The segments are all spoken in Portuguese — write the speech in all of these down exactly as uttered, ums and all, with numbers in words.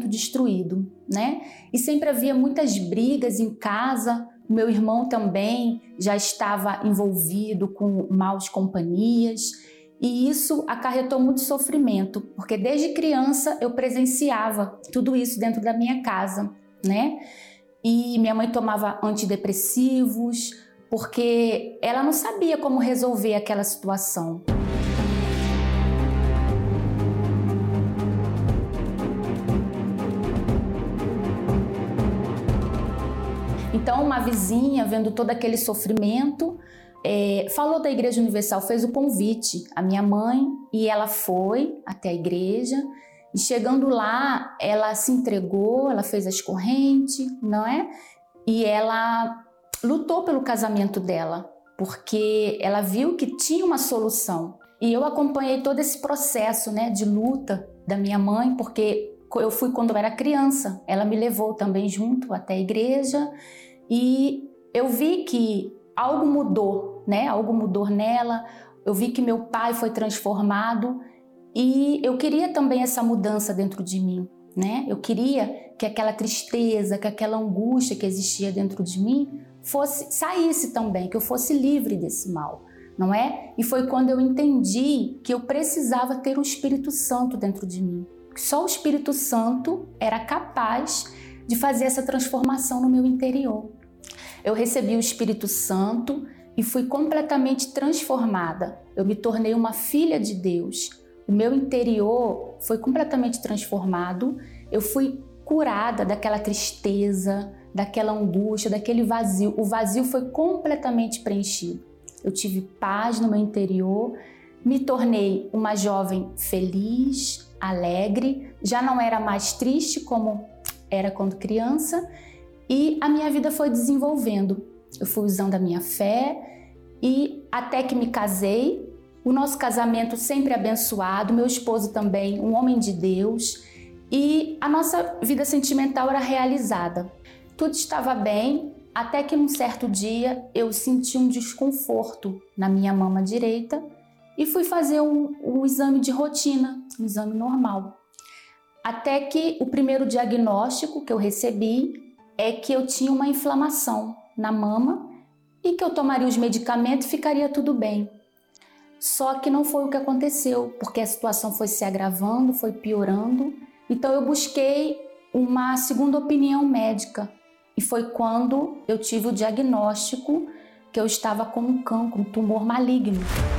casamento destruído, né? E sempre havia muitas brigas em casa. Meu irmão também já estava envolvido com maus companhias. E isso acarretou muito sofrimento, porque desde criança eu presenciava tudo isso dentro da minha casa, né? E minha mãe tomava antidepressivos, porque ela não sabia como resolver aquela situação. Então, uma vizinha, vendo todo aquele sofrimento, é, falou da Igreja Universal, fez o convite à minha mãe e ela foi até a igreja. E chegando lá, ela se entregou, ela fez as correntes, não é? E ela lutou pelo casamento dela, porque ela viu que tinha uma solução. E eu acompanhei todo esse processo, né, de luta da minha mãe, porque eu fui quando eu era criança. Ela me levou também junto até a igreja e eu vi que algo mudou, né? Algo mudou nela. Eu vi que meu pai foi transformado e eu queria também essa mudança dentro de mim, né? Eu queria que aquela tristeza, que aquela angústia que existia dentro de mim fosse saísse também, que eu fosse livre desse mal, não é? E foi quando eu entendi que eu precisava ter o Espírito Santo dentro de mim. Só o Espírito Santo era capaz de fazer essa transformação no meu interior. Eu recebi o Espírito Santo e fui completamente transformada. Eu me tornei uma filha de Deus. O meu interior foi completamente transformado. Eu fui curada daquela tristeza, daquela angústia, daquele vazio. O vazio foi completamente preenchido. Eu tive paz no meu interior, me tornei uma jovem feliz, alegre, já não era mais triste como era quando criança. E a minha vida foi desenvolvendo. Eu fui usando a minha fé e até que me casei, o nosso casamento sempre abençoado, meu esposo também, um homem de Deus, e a nossa vida sentimental era realizada. Tudo estava bem, até que num certo dia eu senti um desconforto na minha mama direita e fui fazer um, um exame de rotina, um exame normal. Até que o primeiro diagnóstico que eu recebi é que eu tinha uma inflamação na mama e que eu tomaria os medicamentos e ficaria tudo bem. Só que não foi o que aconteceu, porque a situação foi se agravando, foi piorando. Então eu busquei uma segunda opinião médica e foi quando eu tive o diagnóstico que eu estava com um cancro, um tumor maligno.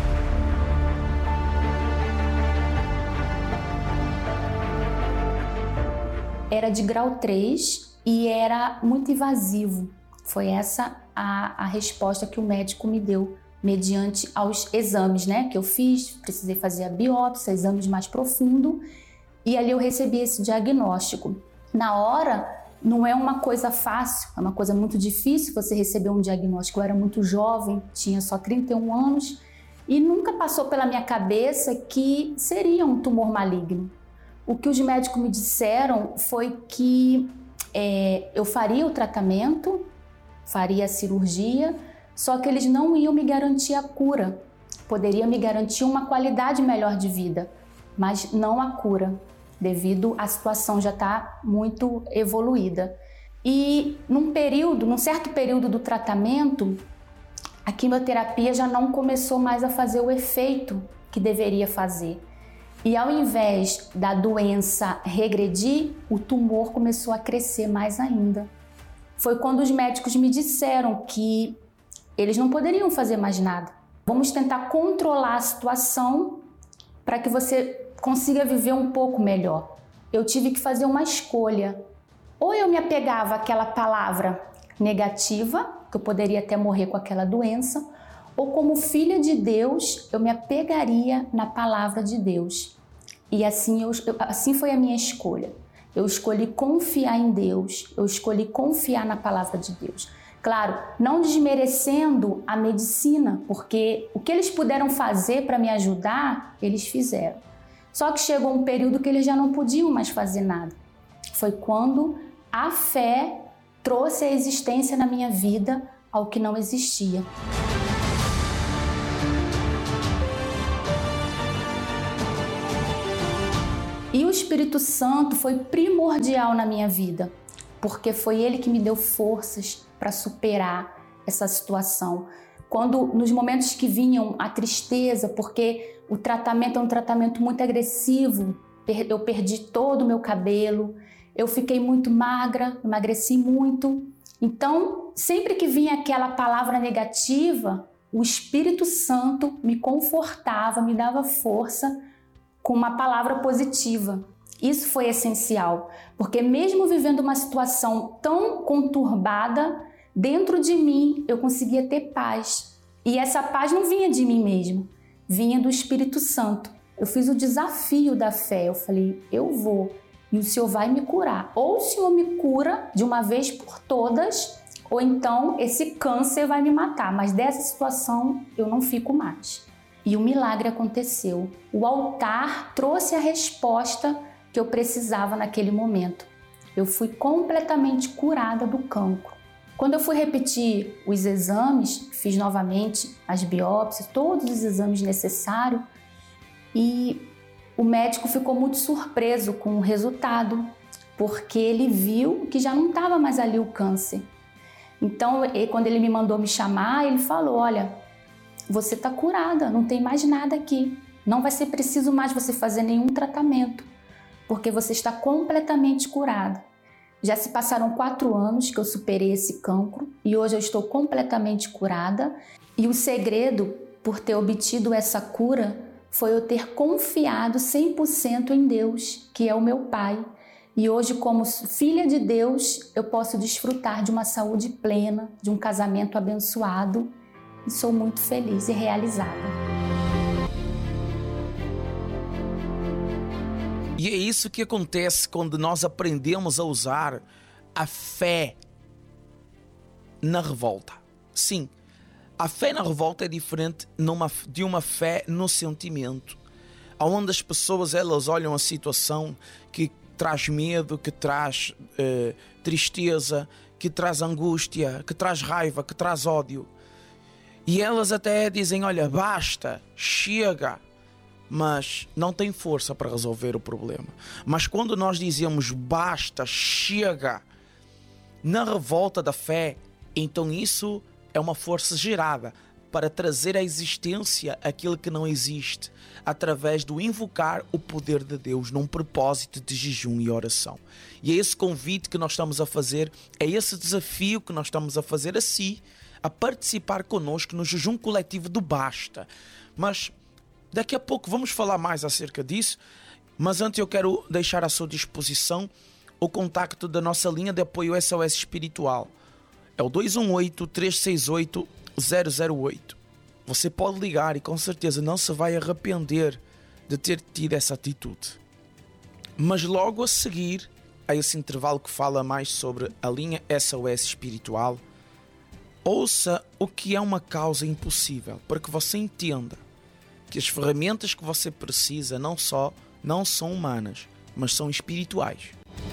Era de grau três e era muito invasivo. Foi essa a, a resposta que o médico me deu, mediante aos exames, né, que eu fiz. Precisei fazer a biópsia, exames mais profundos, e ali eu recebi esse diagnóstico. Na hora, não é uma coisa fácil, é uma coisa muito difícil você receber um diagnóstico. Eu era muito jovem, tinha só trinta e um anos, e nunca passou pela minha cabeça que seria um tumor maligno. O que os médicos me disseram foi que é, eu faria o tratamento, faria a cirurgia, só que eles não iam me garantir a cura. Poderia me garantir uma qualidade melhor de vida, mas não a cura, devido à situação já estar muito evoluída. E num período, num certo período do tratamento, a quimioterapia já não começou mais a fazer o efeito que deveria fazer. E ao invés da doença regredir, o tumor começou a crescer mais ainda. Foi quando os médicos me disseram que eles não poderiam fazer mais nada. Vamos tentar controlar a situação para que você consiga viver um pouco melhor. Eu tive que fazer uma escolha. Ou eu me apegava àquela palavra negativa, que eu poderia até morrer com aquela doença, ou como filha de Deus, eu me apegaria na palavra de Deus. E assim, eu, assim foi a minha escolha. Eu escolhi confiar em Deus, eu escolhi confiar na palavra de Deus. Claro, não desmerecendo a medicina, porque o que eles puderam fazer para me ajudar, eles fizeram. Só que chegou um período que eles já não podiam mais fazer nada. Foi quando a fé trouxe a existência na minha vida ao que não existia. E o Espírito Santo foi primordial na minha vida, porque foi ele que me deu forças para superar essa situação. Quando, nos momentos que vinham a tristeza, porque o tratamento é um tratamento muito agressivo, eu perdi todo o meu cabelo, eu fiquei muito magra, emagreci muito. Então, sempre que vinha aquela palavra negativa, o Espírito Santo me confortava, me dava força com uma palavra positiva. Isso foi essencial, porque mesmo vivendo uma situação tão conturbada, dentro de mim eu conseguia ter paz. E essa paz não vinha de mim mesmo, vinha do Espírito Santo. Eu fiz o desafio da fé, eu falei, eu vou e o Senhor vai me curar. Ou o Senhor me cura de uma vez por todas, ou então esse câncer vai me matar, mas dessa situação eu não fico mais. E o milagre aconteceu. O altar trouxe a resposta que eu precisava naquele momento. Eu fui completamente curada do cancro. Quando eu fui repetir os exames, fiz novamente as biópsias, todos os exames necessários, e o médico ficou muito surpreso com o resultado, porque ele viu que já não estava mais ali o câncer. Então, quando ele me mandou me chamar, ele falou, olha, você está curada, não tem mais nada aqui. Não vai ser preciso mais você fazer nenhum tratamento, porque você está completamente curada. Já se passaram quatro anos que eu superei esse cancro e hoje eu estou completamente curada. E o segredo por ter obtido essa cura foi eu ter confiado cem por cento em Deus, que é o meu Pai. E hoje, como filha de Deus, eu posso desfrutar de uma saúde plena, de um casamento abençoado e sou muito feliz e realizada. E é isso que acontece quando nós aprendemos a usar a fé na revolta. Sim, a fé na revolta é diferente numa, de uma fé no sentimento, onde as pessoas elas olham a situação que traz medo, que traz uh, tristeza, que traz angústia, que traz raiva, que traz ódio. E elas até dizem, olha, basta, chega, mas não tem força para resolver o problema. Mas quando nós dizemos basta, chega, na revolta da fé, então isso é uma força gerada para trazer à existência aquilo que não existe, através do invocar o poder de Deus num propósito de jejum e oração. E é esse convite que nós estamos a fazer, é esse desafio que nós estamos a fazer a si, a participar connosco no jejum coletivo do Basta. Mas daqui a pouco vamos falar mais acerca disso, mas antes eu quero deixar à sua disposição o contacto da nossa linha de apoio S O S Espiritual. É o dois um oito, três seis oito, zero zero oito. Você pode ligar e com certeza não se vai arrepender de ter tido essa atitude. Mas logo a seguir, a esse intervalo que fala mais sobre a linha S O S Espiritual, ouça o que é uma causa impossível, para que você entenda que as ferramentas que você precisa não só não são humanas, mas são espirituais.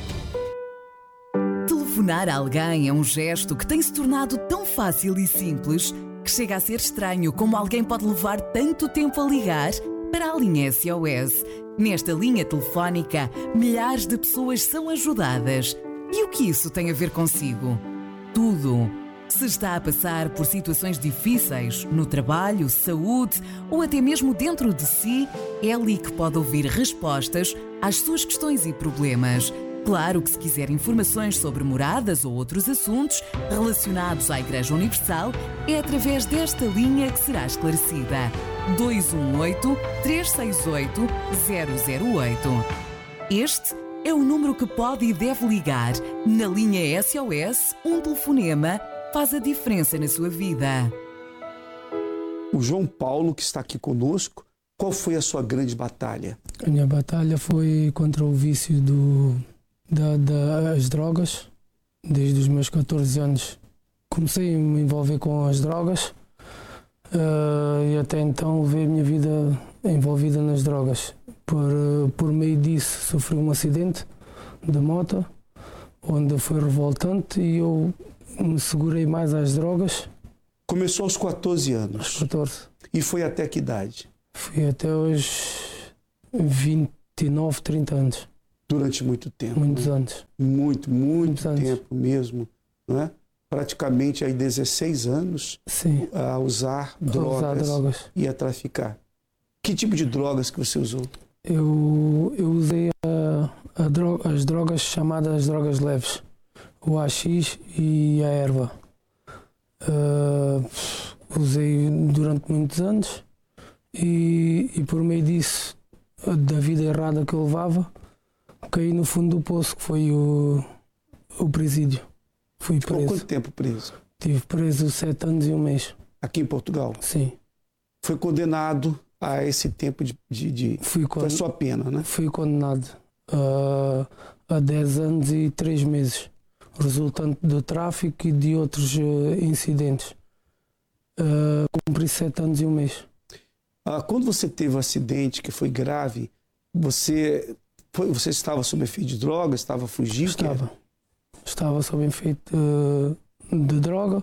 Telefonar a alguém é um gesto que tem se tornado tão fácil e simples que chega a ser estranho como alguém pode levar tanto tempo a ligar para a linha S O S. Nesta linha telefónica, milhares de pessoas são ajudadas. E o que isso tem a ver consigo? Tudo. Se está a passar por situações difíceis no trabalho, saúde ou até mesmo dentro de si, é ali que pode ouvir respostas às suas questões e problemas. Claro que se quiser informações sobre moradas ou outros assuntos relacionados à Igreja Universal, é através desta linha que será esclarecida. dois um oito, três seis oito, zero zero oito. Este é o número que pode e deve ligar. Na linha S O S, um telefonema faz a diferença na sua vida. O João Paulo, que está aqui conosco, qual foi a sua grande batalha? A minha batalha foi contra o vício do, da, das drogas. Desde os meus catorze anos comecei a me envolver com as drogas uh, e até então levei a minha vida envolvida nas drogas. Por, uh, por meio disso sofri um acidente de moto, onde foi revoltante e eu me segurei mais às drogas. Começou aos catorze anos. Aos catorze. E foi até que idade? Fui até aos vinte e nove, trinta anos. Durante muito tempo. Muitos né? anos. Muito, muito Muitos tempo anos. mesmo, não é? Praticamente aí dezesseis anos Sim. a usar A drogas, usar drogas. e a traficar. Que tipo de drogas que você usou? Eu, eu usei a, a dro- as drogas chamadas drogas leves, o A X e a erva. Uh, usei durante muitos anos e, e por meio disso, da vida errada que eu levava, caí no fundo do poço, que foi o, o presídio. Fui Ficou preso. quanto tempo preso? Estive preso sete anos e um mês. Aqui em Portugal? Sim. Foi condenado a esse tempo de... de, de... Fui, con- Foi a sua pena, né? fui condenado a, a dez anos e três meses, resultante do tráfico e de outros uh, incidentes. Uh, cumpri sete anos e um mês. Ah, quando você teve um acidente que foi grave, você, foi, você estava sob efeito de drogas, estava fugindo? Estava. Estava sob efeito uh, de droga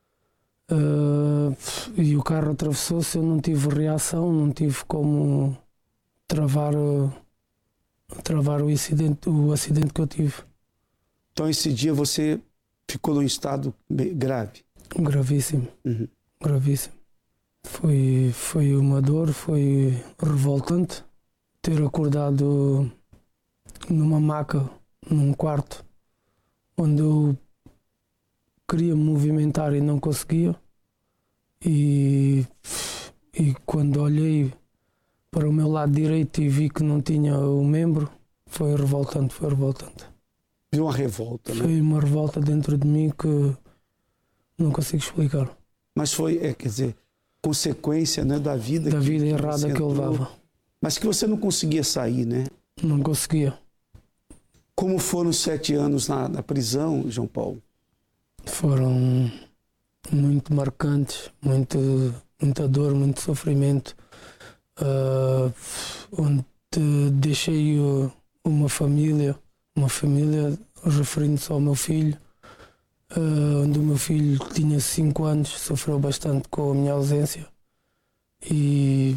uh, e o carro atravessou-se. Eu não tive reação, não tive como travar, uh, travar o, acidente, o acidente que eu tive. Então esse dia você ficou num estado grave? Gravíssimo. Uhum. Gravíssimo. Foi, foi uma dor, foi revoltante ter acordado numa maca, num quarto, onde eu queria me movimentar e não conseguia. E, e quando olhei para o meu lado direito e vi que não tinha o membro, foi revoltante, foi revoltante. Viu uma revolta, né? Foi uma revolta dentro de mim que não consigo explicar. Mas foi, é, quer dizer, consequência, né, da vida, Da que, vida que errada você que eu entrou, levava. mas que você não conseguia sair, né? Não conseguia. Como foram os sete anos na, na prisão, João Paulo? Foram muito marcantes, muito, muita dor, muito sofrimento, uh, onde deixei uh, uma família, uma família referindo-se ao meu filho, uh, onde o meu filho tinha cinco anos, sofreu bastante com a minha ausência e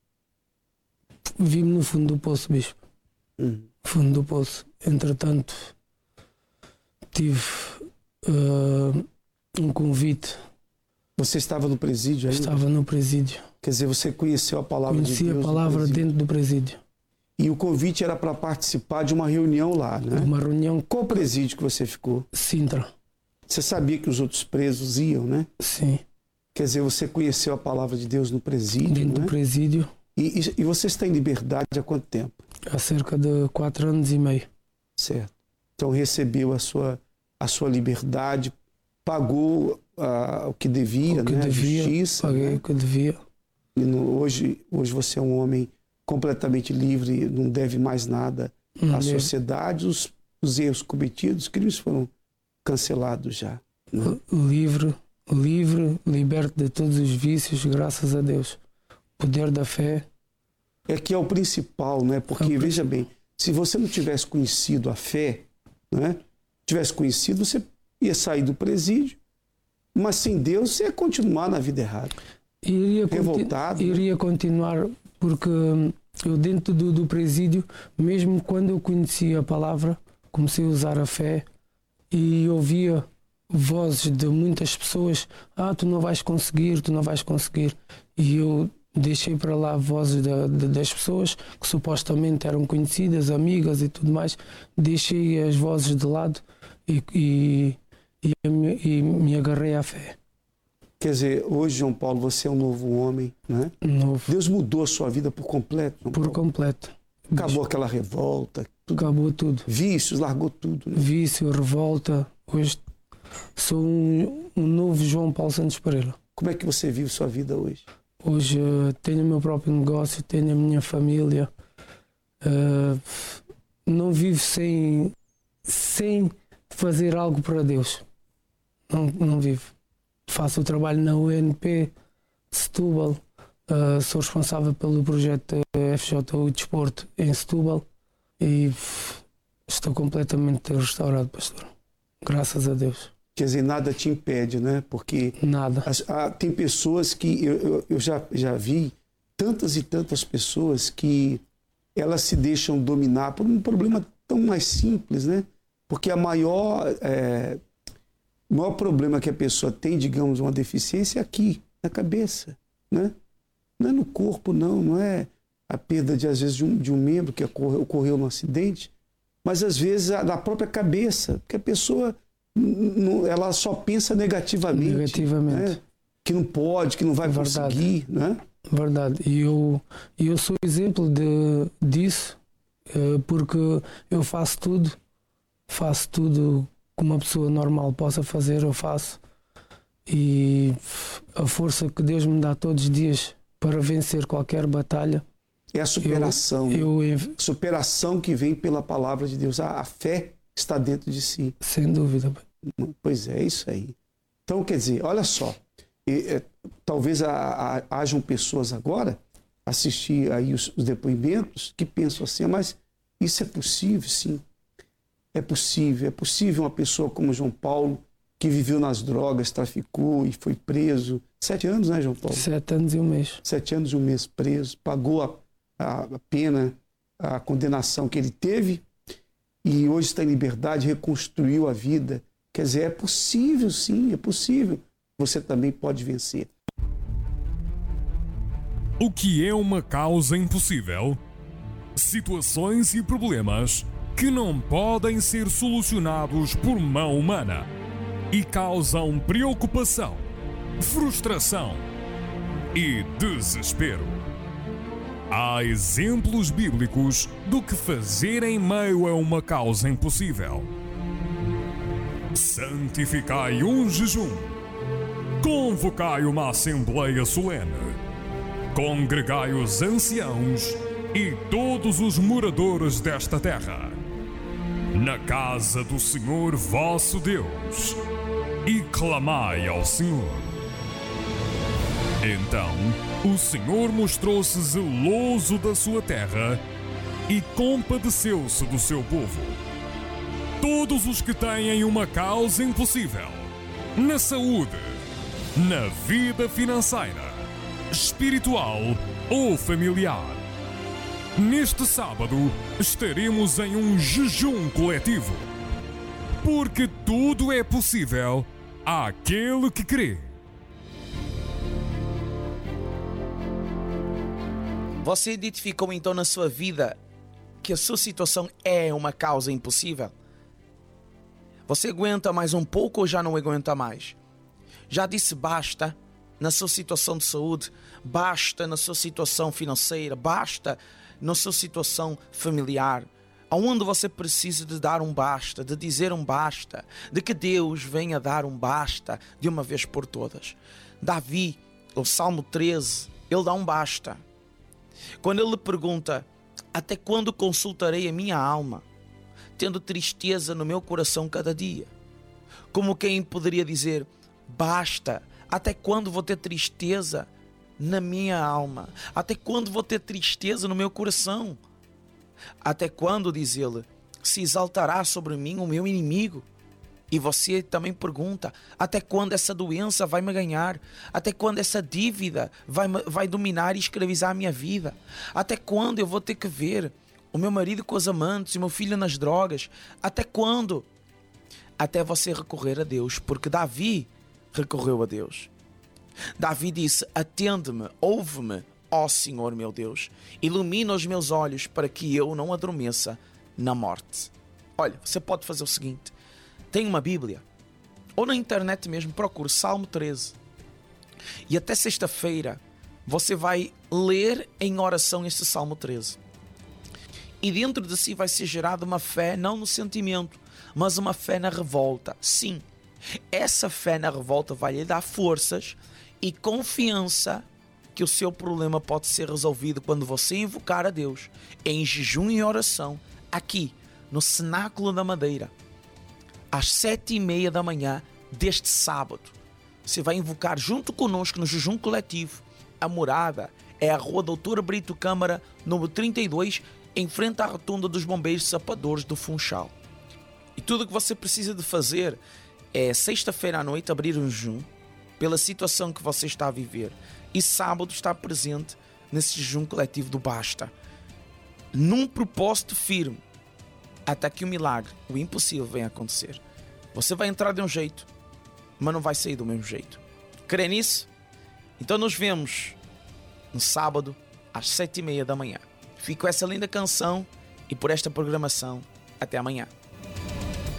vi-me no fundo do poço, bispo. Hum. Fundo do poço. Entretanto, tive uh, um convite. Você estava no presídio ainda? Estava no presídio. Quer dizer, você conheceu a palavra Conheci de Deus? a palavra no presídio. dentro do presídio. E o convite era para participar de uma reunião lá, né? Uma reunião Qual presídio que você ficou? Sintra. Você sabia que os outros presos iam, né? Sim. Quer dizer, você conheceu a palavra de Deus no presídio, Dentro né? do presídio E, e, e você está em liberdade há quanto tempo? há cerca de quatro anos e meio. Certo. Então recebeu a sua, a sua liberdade, pagou ah, o que devia, O que né? devia, a justiça. paguei Né? o que devia. E no, hoje, hoje você é um homem completamente livre, não deve mais nada Não à devo. sociedade. Os, os erros cometidos, os crimes foram cancelados já. Né? Livre, livre, liberto de todos os vícios, graças a Deus. Poder da fé. É que é o principal, né? Porque, É o veja bem, se você não tivesse conhecido a fé, né? Tivesse conhecido, você ia sair do presídio, mas sem Deus você ia continuar na vida errada. Iria, conti- Revoltado, né? iria continuar, porque hum, eu dentro do, do presídio, mesmo quando eu conhecia a palavra, comecei a usar a fé e ouvia vozes de muitas pessoas: ah, tu não vais conseguir, tu não vais conseguir. E eu deixei para lá vozes da, da, das pessoas que supostamente eram conhecidas, amigas e tudo mais. Deixei as vozes de lado e, e, e, me- e me agarrei à fé. Quer dizer, hoje, João Paulo, você é um novo homem, né? Novo, Deus mudou a sua vida por completo, João por Paulo. completo. Acabou aquela revolta, tudo, Acabou tudo. vícios, largou tudo, né? Vício, revolta. Hoje sou um, um novo João Paulo Santos Pereira. Como é que você vive sua vida hoje? Hoje eh, tenho o meu próprio negócio, tenho a minha família. Eh, não vivo sem, sem fazer algo para Deus. Não, não vivo. Faço o trabalho na U N P de Setúbal. Eh, sou responsável pelo projeto F J U Desporto em Setúbal. E pff, estou completamente restaurado, pastor. Graças a Deus. Quer dizer, nada te impede, né? Porque Nada. as- ah, tem pessoas que eu, eu, eu já, já vi, tantas e tantas pessoas que elas se deixam dominar por um problema tão mais simples, né? Porque a maior, é, o maior problema que a pessoa tem, digamos, uma deficiência é aqui, na cabeça, né? Não é no corpo, não, não é a perda, de, às vezes, de um, de um membro que ocorreu, ocorreu num acidente, mas, às vezes, a, da própria cabeça, porque a pessoa ela só pensa negativamente. Negativamente. Né? Que não pode, que não vai Verdade. conseguir, né? Verdade. E eu, eu sou exemplo de, disso, porque eu faço tudo, faço tudo que uma pessoa normal possa fazer, eu faço. E a força que Deus me dá todos os dias para vencer qualquer batalha é a superação. Eu, eu, superação que vem pela palavra de Deus. A, a fé está dentro de si. Sem dúvida. Pois é, isso aí. Então, quer dizer, olha só, e, é, talvez a, a, hajam pessoas agora assistir aí os, os depoimentos que pensam assim, mas isso é possível, sim. É possível. É possível uma pessoa como João Paulo, que viveu nas drogas, traficou e foi preso. Sete anos, né, João Paulo? Sete anos e um mês. Sete anos e um mês preso. Pagou a, a, a pena, a condenação que ele teve e hoje está em liberdade, reconstruiu a vida. Quer dizer, é possível, sim, é possível. Você também pode vencer. O que é uma causa impossível? Situações e problemas que não podem ser solucionados por mão humana e causam preocupação, frustração e desespero. Há exemplos bíblicos do que fazer em meio a uma causa impossível. Santificai um jejum. Convocai uma assembleia solene. Congregai os anciãos e todos os moradores desta terra na casa do Senhor vosso Deus e clamai ao Senhor. Então o Senhor mostrou-se zeloso da sua terra e compadeceu-se do seu povo. Todos os que têm uma causa impossível, na saúde, na vida financeira, espiritual ou familiar. Neste sábado estaremos em um jejum coletivo, porque tudo é possível àquele que crê. Você identificou então na sua vida que a sua situação é uma causa impossível? Você aguenta mais um pouco ou já não aguenta mais? Já disse basta na sua situação de saúde, basta na sua situação financeira, basta na sua situação familiar, aonde você precisa de dar um basta, de dizer um basta, de que Deus venha dar um basta de uma vez por todas. Davi, o Salmo treze, ele dá um basta. Quando ele pergunta, até quando consultarei a minha alma, tendo tristeza no meu coração cada dia? Como quem poderia dizer, basta, até quando vou ter tristeza na minha alma? Até quando vou ter tristeza no meu coração? Até quando, diz ele, se exaltará sobre mim o meu inimigo? E você também pergunta, até quando essa doença vai me ganhar? Até quando essa dívida vai, vai dominar e escravizar a minha vida? Até quando eu vou ter que ver o meu marido com os amantes e o meu filho nas drogas? Até quando? Até você recorrer a Deus, porque Davi recorreu a Deus. Davi disse, atende-me, ouve-me, ó Senhor meu Deus, ilumina os meus olhos para que eu não adormeça na morte. Olha, você pode fazer o seguinte, tem uma Bíblia, ou na internet mesmo, procure Salmo treze, e até sexta-feira você vai ler em oração este Salmo treze. E dentro de si vai ser gerada uma fé, não no sentimento, mas uma fé na revolta. Sim, essa fé na revolta vai lhe dar forças e confiança que o seu problema pode ser resolvido quando você invocar a Deus em jejum e oração, aqui no Cenáculo da Madeira, às sete e meia da manhã deste sábado. Você vai invocar junto conosco no jejum coletivo. A morada é a Rua Doutor Brito Câmara, número trinta e dois, em frente à rotunda dos Bombeiros Sapadores do Funchal. E tudo o que você precisa de fazer é sexta-feira à noite abrir um jejum pela situação que você está a viver e sábado estar presente nesse jejum coletivo do Basta. num propósito firme, até que o milagre, o impossível, venha acontecer. Você vai entrar de um jeito, mas não vai sair do mesmo jeito. Crê nisso? Então nos vemos no sábado, às sete e meia da manhã. Fico com essa linda canção e por esta programação. Até amanhã.